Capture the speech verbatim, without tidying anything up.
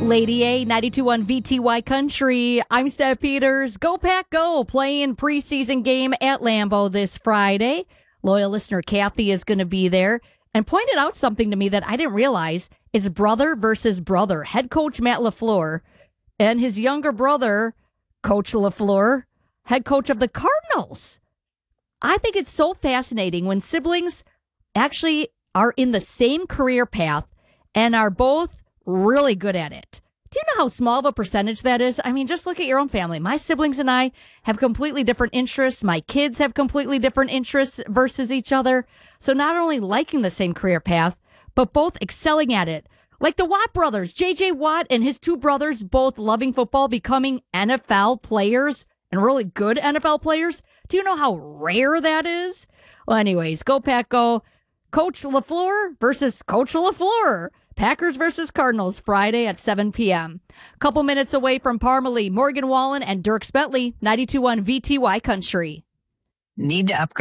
Lady A, ninety-two point one V T Y Country. I'm Steph Peters. Go Pack Go, playing preseason game at Lambeau this Friday. Loyal listener Kathy is going to be there and pointed out something to me that I didn't realize. It's brother versus brother. Head coach Matt LaFleur and his younger brother, Coach LaFleur, head coach of the Cardinals. I think it's so fascinating when siblings actually are in the same career path and are both really good at it. Do you know how small of a percentage that is? I mean, just look at your own family. My siblings and I have completely different interests. My kids have completely different interests versus each other. So not only liking the same career path, but both excelling at it. Like the Watt brothers, J J Watt and his two brothers, both loving football, becoming N F L players and really good N F L players. Do you know how rare that is? Well, anyways, go Pack Go. Coach LaFleur versus Coach LaFleur. Packers versus Cardinals Friday at seven p.m. Couple minutes away from Parmalee, Morgan Wallen and Dirk Bentley, ninety-two point one V T Y Country. Need to upgrade